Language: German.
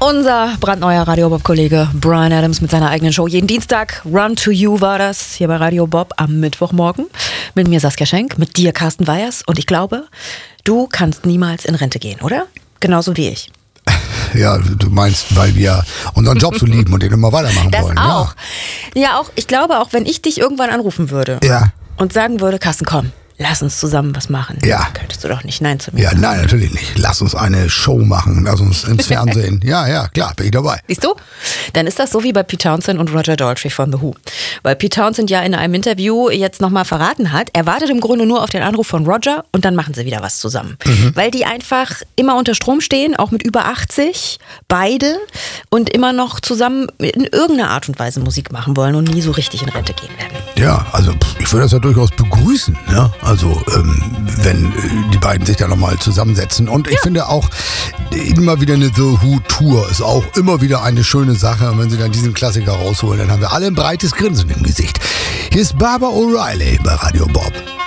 Unser brandneuer Radio Bob-Kollege Bryan Adams mit seiner eigenen Show. Jeden Dienstag, Run to You war das, hier bei Radio Bob am Mittwochmorgen. Mit mir Saskia Schenk, mit dir Carsten Weyers. Und ich glaube, du kannst niemals in Rente gehen, oder? Genauso wie ich. Ja, du meinst, weil wir unseren Job so lieben und den immer weitermachen das wollen. Das auch. Ja, auch. Ich glaube auch, wenn ich dich irgendwann anrufen würde und sagen würde, Carsten, komm, lass uns zusammen was machen. Ja. Könntest du doch nicht Nein zu mir Ja, sagen. nein, natürlich nicht. Lass uns eine Show machen, lass uns ins Fernsehen. Ja, klar, bin ich dabei. Siehst du? Dann ist das so wie bei Pete Townshend und Roger Daltrey von The Who. Weil Pete Townshend ja in einem Interview jetzt nochmal verraten hat, er wartet im Grunde nur auf den Anruf von Roger und dann machen sie wieder was zusammen. Weil die einfach immer unter Strom stehen, auch mit über 80, beide, und immer noch zusammen in irgendeiner Art und Weise Musik machen wollen und nie so richtig in Rente gehen werden. Ja, also ich würde das ja durchaus begrüßen, ne? Also wenn die beiden sich da nochmal zusammensetzen. Und ich finde auch immer wieder eine The Who Tour ist auch immer wieder eine schöne Sache. Und wenn sie dann diesen Klassiker rausholen, dann haben wir alle ein breites Grinsen im Gesicht. Hier ist Barbara O'Reilly bei Radio Bob.